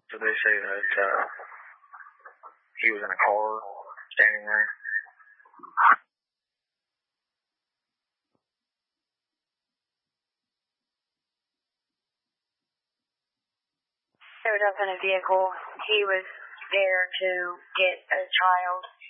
So they say that he was in a car standing there. Showed up in a vehicle. He was there to get a child